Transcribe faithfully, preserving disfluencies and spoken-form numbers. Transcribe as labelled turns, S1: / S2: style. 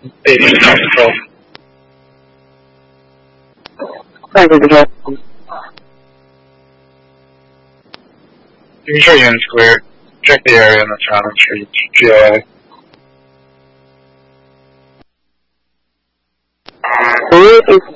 S1: Basic control.
S2: Thank you, control.
S1: You can show units clear. Check the area in the surrounding streets. G I A.
S2: Who is